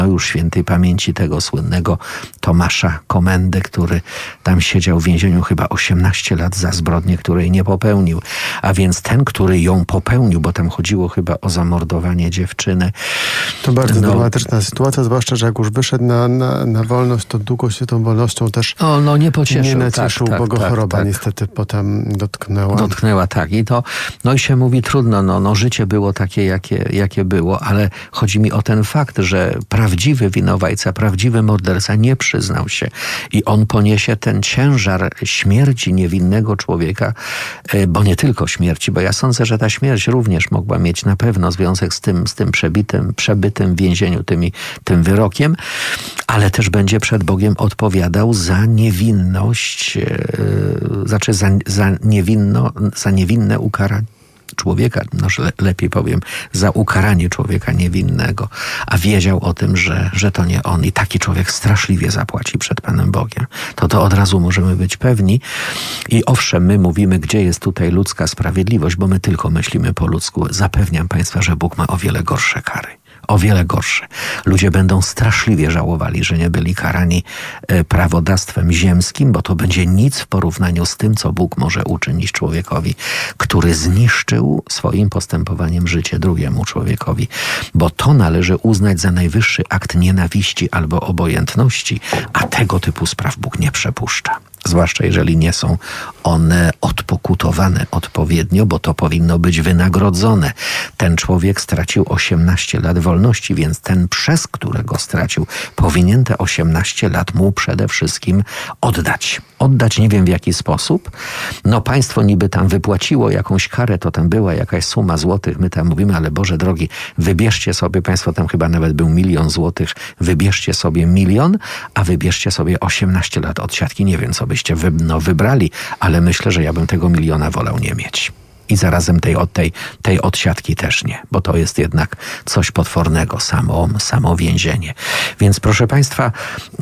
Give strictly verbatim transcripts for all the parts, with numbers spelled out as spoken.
no już świętej pamięci tego słynnego Tomasza Komendy, który tam siedział w więzieniu chyba osiemnaście lat za zbrodnię, której nie popełnił. A więc ten, który ją popełnił, bo tam chodziło chyba o zamordowanie dziewczyny. To bardzo no, dramatyczna sytuacja, zwłaszcza, że jak już wyszedł na, na, na wolność, to długo się tą wolnością też o, no, nie, pocieszył, nie nacieszył, tak, bo go tak, choroba tak. niestety potem dotknęła. Dotknęła, tak. I to, no i się mówi trudno, no, no życie było takie, jakie, jakie było, ale chodzi mi o ten fakt, że prawdziwy winowajca, prawdziwy morderca nie przyznał się i on poniesie ten ciężar śmierci niewinnego człowieka, bo nie tylko śmierci, bo ja sądzę, że ta śmierć również mogła mieć na pewno związek z tym, z tym przebitym, przebytym w więzieniu, tymi, tym wyrokiem, ale też będzie przed Bogiem odpowiadał za niewinność, yy, znaczy za, za, niewinno, za niewinne ukaranie człowieka, no le, lepiej powiem, za ukaranie człowieka niewinnego, a wiedział o tym, że, że to nie on i taki człowiek straszliwie zapłaci przed Panem Bogiem. To to od razu możemy być pewni i owszem, my mówimy, gdzie jest tutaj ludzka sprawiedliwość, bo my tylko myślimy po ludzku. Zapewniam Państwa, że Bóg ma o wiele gorsze kary. O wiele gorsze. Ludzie będą straszliwie żałowali, że nie byli karani prawodawstwem ziemskim, bo to będzie nic w porównaniu z tym, co Bóg może uczynić człowiekowi, który zniszczył swoim postępowaniem życie drugiemu człowiekowi. Bo to należy uznać za najwyższy akt nienawiści albo obojętności, a tego typu spraw Bóg nie przepuszcza. Zwłaszcza jeżeli nie są one odpokutowane odpowiednio, bo to powinno być wynagrodzone. Ten człowiek stracił osiemnaście lat wolności, więc ten, przez którego stracił, powinien te osiemnaście lat mu przede wszystkim oddać. Oddać nie wiem w jaki sposób. No państwo niby tam wypłaciło jakąś karę, to tam była jakaś suma złotych, my tam mówimy, ale Boże drogi, wybierzcie sobie, państwo tam chyba nawet był milion złotych, wybierzcie sobie milion, a wybierzcie sobie osiemnaście lat odsiadki. Nie wiem, co byście wy, no, wybrali, ale myślę, że ja bym tego miliona wolał nie mieć. I zarazem tej, tej, tej odsiadki też nie, bo to jest jednak coś potwornego, samo, samo więzienie. Więc proszę Państwa,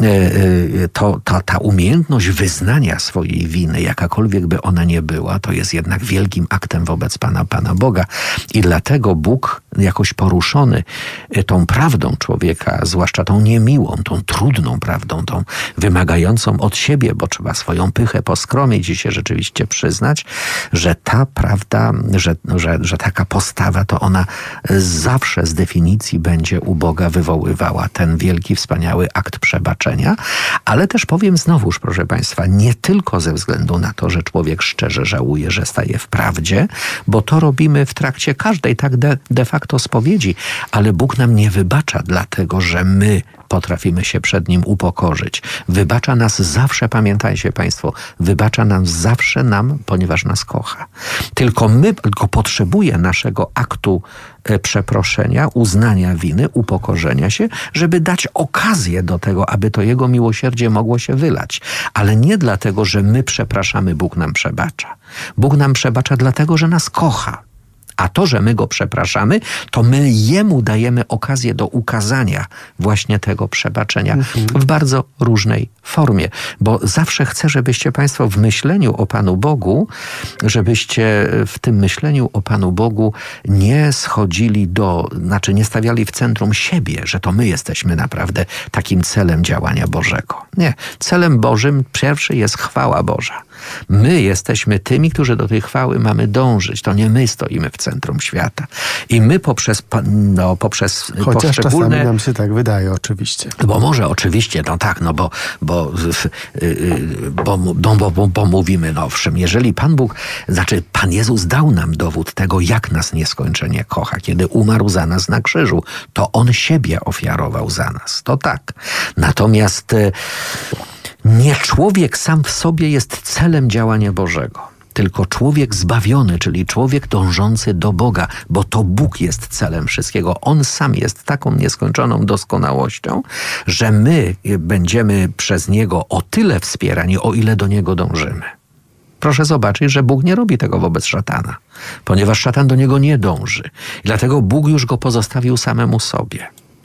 to, to, ta umiejętność wyznania swojej winy, jakakolwiek by ona nie była, to jest jednak wielkim aktem wobec Pana, Pana Boga. I dlatego Bóg jakoś poruszony tą prawdą człowieka, zwłaszcza tą niemiłą, tą trudną prawdą, tą wymagającą od siebie, bo trzeba swoją pychę poskromić i się rzeczywiście przyznać, że ta prawda Że, że, że taka postawa, to ona zawsze z definicji będzie u Boga wywoływała ten wielki, wspaniały akt przebaczenia, ale też powiem znowuż, proszę Państwa, nie tylko ze względu na to, że człowiek szczerze żałuje, że staje w prawdzie, bo to robimy w trakcie każdej tak de, de facto spowiedzi, ale Bóg nam nie wybacza dlatego, że my potrafimy się przed Nim upokorzyć. Wybacza nas zawsze, pamiętajcie Państwo, wybacza nam zawsze nam, ponieważ nas kocha. Tylko my, tylko potrzebuje naszego aktu e, przeproszenia, uznania winy, upokorzenia się, żeby dać okazję do tego, aby to Jego miłosierdzie mogło się wylać. Ale nie dlatego, że my przepraszamy, Bóg nam przebacza. Bóg nam przebacza dlatego, że nas kocha. A to, że my Go przepraszamy, to my Jemu dajemy okazję do ukazania właśnie tego przebaczenia mhm. w bardzo różnej formie. Bo zawsze chcę, żebyście Państwo w myśleniu o Panu Bogu, żebyście w tym myśleniu o Panu Bogu nie schodzili do, znaczy nie stawiali w centrum siebie, że to my jesteśmy naprawdę takim celem działania Bożego. Nie. Celem Bożym pierwszy jest chwała Boża. My jesteśmy tymi, którzy do tej chwały mamy dążyć. To nie my stoimy w centrum świata. I my poprzez, no, poprzez Chociaż poszczególne... czasami nam się tak wydaje, oczywiście. Bo może oczywiście, no tak, no bo, bo, bo, bo, bo, bo, bo mówimy, no owszem, jeżeli Pan Bóg, znaczy Pan Jezus dał nam dowód tego, jak nas nieskończenie kocha. Kiedy umarł za nas na krzyżu, to On siebie ofiarował za nas. To tak. Natomiast nie człowiek sam w sobie jest celem działania Bożego, tylko człowiek zbawiony, czyli człowiek dążący do Boga, bo to Bóg jest celem wszystkiego. On sam jest taką nieskończoną doskonałością, że my będziemy przez Niego o tyle wspierani, o ile do Niego dążymy. Proszę zobaczyć, że Bóg nie robi tego wobec szatana, ponieważ szatan do niego nie dąży. I dlatego Bóg już go pozostawił samemu sobie.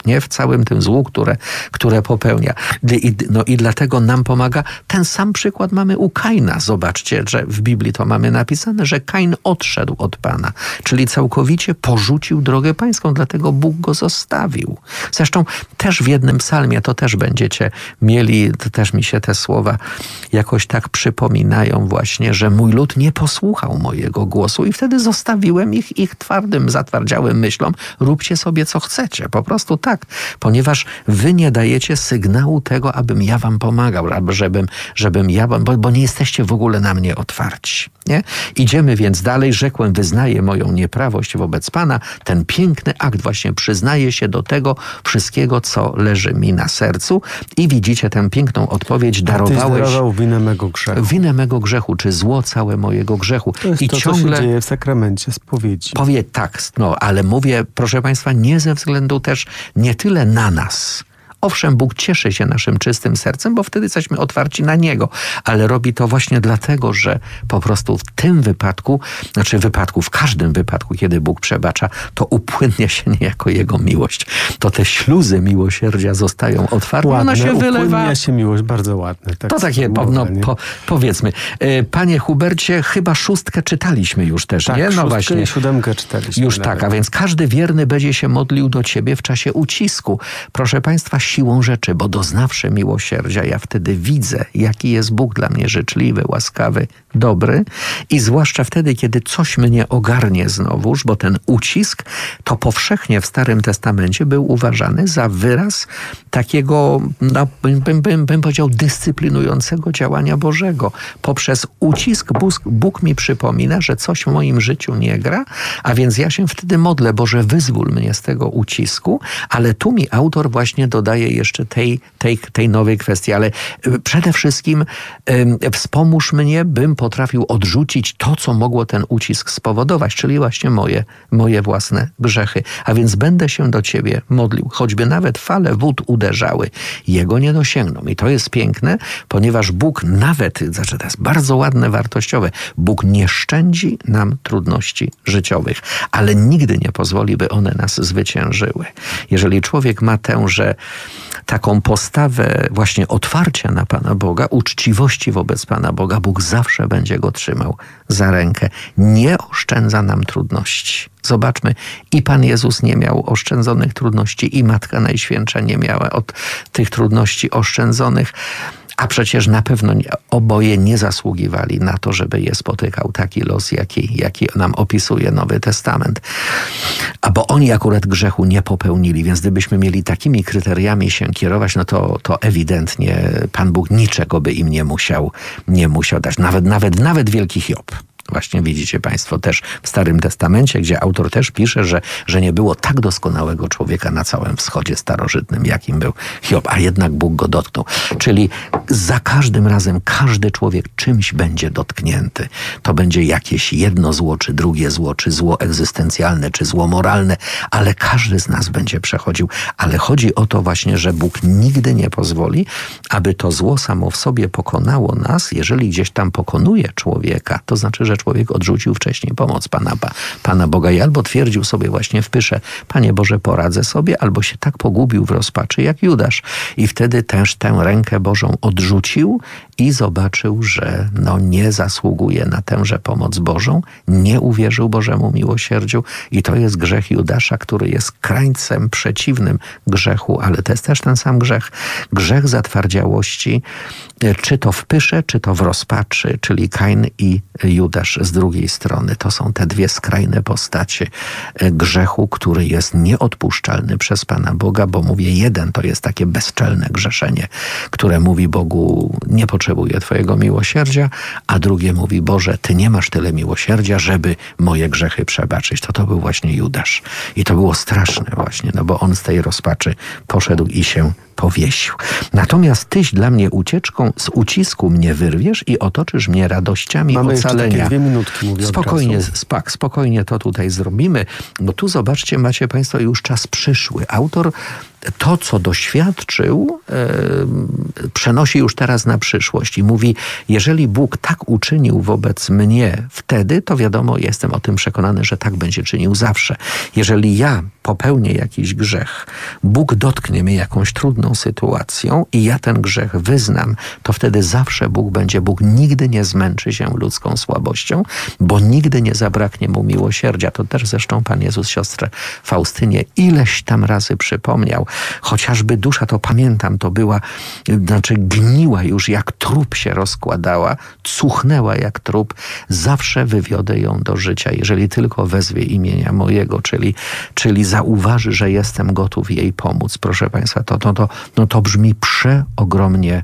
nie? W całym tym złu, które, które popełnia. I, no i dlatego nam pomaga. Ten sam przykład mamy u Kaina. Zobaczcie, że w Biblii to mamy napisane, że Kain odszedł od Pana, czyli całkowicie porzucił drogę pańską, dlatego Bóg go zostawił. Zresztą też w jednym psalmie, to też będziecie mieli, to też mi się te słowa jakoś tak przypominają właśnie, że mój lud nie posłuchał mojego głosu i wtedy zostawiłem ich, ich twardym, zatwardziałym myślom. Róbcie sobie co chcecie. Po prostu tak. Ponieważ wy nie dajecie sygnału tego, abym ja wam pomagał, albo żebym, żebym ja wam, bo, bo nie jesteście w ogóle na mnie otwarci. Nie? Idziemy więc dalej. Rzekłem, wyznaję moją nieprawość wobec Pana. Ten piękny akt właśnie przyznaje się do tego wszystkiego, co leży mi na sercu. I widzicie tę piękną odpowiedź. Darowałeś darował winę mego grzechu. Winę mego grzechu, czy zło całe mojego grzechu. To jest I to, ciągle co się dzieje w sakramencie spowiedzi. Powie tak, no ale mówię, proszę Państwa, nie ze względu też nie tyle na nas. Owszem, Bóg cieszy się naszym czystym sercem, bo wtedy jesteśmy otwarci na Niego, ale robi to właśnie dlatego, że po prostu w tym wypadku, znaczy wypadku, w każdym wypadku, kiedy Bóg przebacza, to upłynnia się niejako Jego miłość. To te śluzy miłosierdzia zostają otwarte, Ładne, ona się wylewa. upłynnia się miłość, bardzo ładne. Tak to takie, po, no, po, powiedzmy. Panie Hubercie, chyba szóstkę czytaliśmy już też, tak, nie? No szóstkę właśnie. i siódemkę czytaliśmy. Już nawet. tak, a więc każdy wierny będzie się modlił do Ciebie w czasie ucisku. Proszę Państwa, siłą rzeczy, bo doznawszy miłosierdzia, ja wtedy widzę, jaki jest Bóg dla mnie życzliwy, łaskawy, dobry i zwłaszcza wtedy, kiedy coś mnie ogarnie znowuż, bo ten ucisk to powszechnie w Starym Testamencie był uważany za wyraz takiego, no, bym, bym, bym, bym powiedział, dyscyplinującego działania Bożego. Poprzez ucisk Bóg, Bóg mi przypomina, że coś w moim życiu nie gra, a więc ja się wtedy modlę, Boże, wyzwól mnie z tego ucisku, ale tu mi autor właśnie dodaje jeszcze tej, tej, tej nowej kwestii, ale przede wszystkim um, wspomóż mnie, bym potrafił odrzucić to, co mogło ten ucisk spowodować, czyli właśnie moje, moje własne grzechy. A więc będę się do Ciebie modlił, choćby nawet fale wód uderzały, Jego nie dosięgną. I to jest piękne, ponieważ Bóg nawet, znaczy to jest bardzo ładne, wartościowe, Bóg nie szczędzi nam trudności życiowych, ale nigdy nie pozwoli, by one nas zwyciężyły. Jeżeli człowiek ma tę, że taką postawę właśnie otwarcia na Pana Boga, uczciwości wobec Pana Boga, Bóg zawsze będzie go trzymał za rękę. Nie oszczędza nam trudności. Zobaczmy, i Pan Jezus nie miał oszczędzonych trudności, i Matka Najświętsza nie miała od tych trudności oszczędzonych. A przecież na pewno oboje nie zasługiwali na to, żeby je spotykał taki los, jaki, jaki nam opisuje Nowy Testament. A bo oni akurat grzechu nie popełnili, więc gdybyśmy mieli takimi kryteriami się kierować, no to, to ewidentnie Pan Bóg niczego by im nie musiał, nie musiał dać. Nawet, nawet, nawet wielki Hiob. Właśnie widzicie Państwo też w Starym Testamencie, gdzie autor też pisze, że, że nie było tak doskonałego człowieka na całym wschodzie starożytnym, jakim był Hiob, a jednak Bóg go dotknął. Czyli za każdym razem każdy człowiek czymś będzie dotknięty. To będzie jakieś jedno zło, czy drugie zło, czy zło egzystencjalne, czy zło moralne, ale każdy z nas będzie przechodził. Ale chodzi o to właśnie, że Bóg nigdy nie pozwoli, aby to zło samo w sobie pokonało nas. Jeżeli gdzieś tam pokonuje człowieka, to znaczy, że człowiek odrzucił wcześniej pomoc Pana, Pana Boga i albo twierdził sobie właśnie w pysze, Panie Boże, poradzę sobie, albo się tak pogubił w rozpaczy jak Judasz. I wtedy też tę rękę Bożą odrzucił i zobaczył, że no nie zasługuje na tęże pomoc Bożą, nie uwierzył Bożemu miłosierdziu i to jest grzech Judasza, który jest krańcem przeciwnym grzechu, ale to jest też ten sam grzech. Grzech zatwardziałości, czy to w pysze, czy to w rozpaczy, czyli Kain i Judasz z drugiej strony. To są te dwie skrajne postacie grzechu, który jest nieodpuszczalny przez Pana Boga, bo mówię, jeden to jest takie bezczelne grzeszenie, które mówi Bogu, nie potrzebuję Twojego miłosierdzia, a drugie mówi, Boże, Ty nie masz tyle miłosierdzia, żeby moje grzechy przebaczyć. To to był właśnie Judasz. I to było straszne właśnie, no bo on z tej rozpaczy poszedł i się powiesił. Natomiast Tyś dla mnie ucieczką z ucisku mnie wyrwiesz i otoczysz mnie radościami Mamy ocalenia. jeszcze takie dwie minutki, mówię Spokojnie, od razu. spak, spokojnie to tutaj zrobimy, bo tu zobaczcie, macie Państwo już czas przyszły. Autor to, co doświadczył, e, przenosi już teraz na przyszłość i mówi, jeżeli Bóg tak uczynił wobec mnie wtedy, to wiadomo, jestem o tym przekonany, że tak będzie czynił zawsze. Jeżeli ja popełnię jakiś grzech, Bóg dotknie mnie jakąś trudną sytuacją i ja ten grzech wyznam, to wtedy zawsze Bóg będzie. Bóg nigdy nie zmęczy się ludzką słabością, bo nigdy nie zabraknie mu miłosierdzia. To też zresztą Pan Jezus siostrze Faustynie ileś tam razy przypomniał. Chociażby dusza, to pamiętam, to była, znaczy gniła już, jak trup się rozkładała, cuchnęła jak trup. Zawsze wywiodę ją do życia, jeżeli tylko wezwie imienia mojego, czyli, czyli zauważy, że jestem gotów jej pomóc. Proszę Państwa, to, to, to, no to brzmi przeogromnie,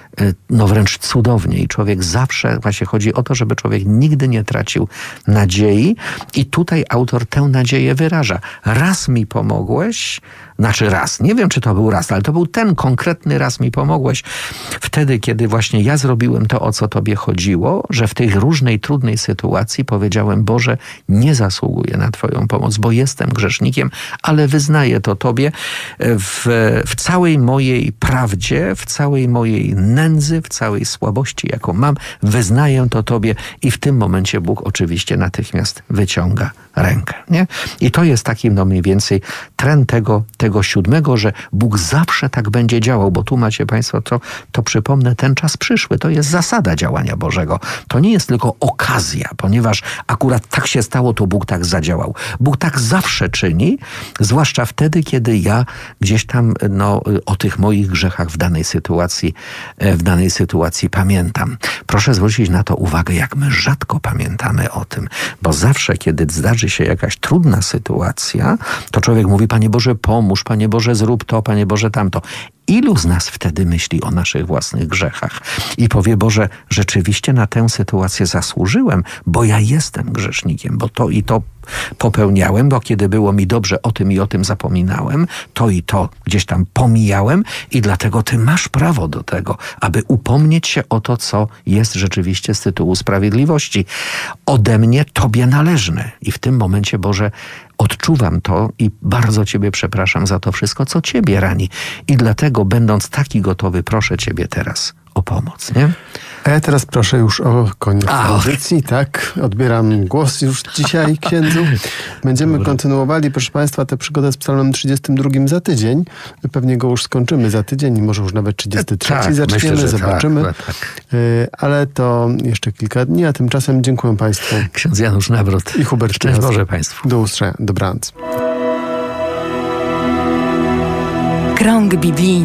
no wręcz cudownie. I człowiek zawsze, właśnie chodzi o to, żeby człowiek nigdy nie tracił nadziei. I tutaj autor tę nadzieję wyraża. Raz mi pomogłeś, znaczy raz, nie wiem, czy to był raz, ale to był ten konkretny raz mi pomogłeś. Wtedy, kiedy właśnie ja zrobiłem to, o co Tobie chodziło, że w tej różnej, trudnej sytuacji powiedziałem, Boże, nie zasługuję na Twoją pomoc, bo jestem grzesznikiem, ale wyznaję to Tobie w, w całej mojej prawdzie, w całej mojej nędzy, w całej słabości, jaką mam, wyznaję to Tobie i w tym momencie Bóg oczywiście natychmiast wyciąga rękę. Nie? I to jest taki no mniej więcej trend tego, tego siódmego, że Bóg zawsze tak będzie działał, bo tu macie Państwo, to, to przypomnę, ten czas przyszły. To jest zasada działania Bożego. To nie jest tylko okazja, ponieważ akurat tak się stało, to Bóg tak zadziałał. Bóg tak zawsze czyni, zwłaszcza wtedy, kiedy ja gdzieś tam no, o tych moich grzechach w danej sytuacji, w danej sytuacji pamiętam. Proszę zwrócić na to uwagę, jak my rzadko pamiętamy o tym, bo zawsze, kiedy zdarzy się jakaś trudna sytuacja, to człowiek mówi, Panie Boże, pomóż, Panie Boże, zrób to, Panie Boże, tamto. Ilu z nas wtedy myśli o naszych własnych grzechach i powie, Boże, rzeczywiście na tę sytuację zasłużyłem, bo ja jestem grzesznikiem, bo to i to popełniałem, bo kiedy było mi dobrze, o tym i o tym zapominałem, to i to gdzieś tam pomijałem i dlatego Ty masz prawo do tego, aby upomnieć się o to, co jest rzeczywiście z tytułu sprawiedliwości ode mnie Tobie należne. I w tym momencie, Boże, odczuwam to i bardzo Ciebie przepraszam za to wszystko, co Ciebie rani. I dlatego, będąc taki gotowy, proszę Ciebie teraz o pomoc, nie? A ja teraz proszę już o koniec A, audycji, tak? Odbieram głos już dzisiaj księdzu. Będziemy Dobra. kontynuowali, proszę Państwa, tę przygodę z psalmem trzydziestym drugim za tydzień. Pewnie go już skończymy za tydzień, może już nawet trzydziesty trzeci tak, zaczniemy, myślę, że zobaczymy. Tak, tak. Y, Ale to jeszcze kilka dni, a tymczasem dziękuję Państwu. Ksiądz Janusz Nawrot. I Hubert Szczęść Piast. Boże Państwu. Do usłyszenia. Dobranoc. Krąg biblijny.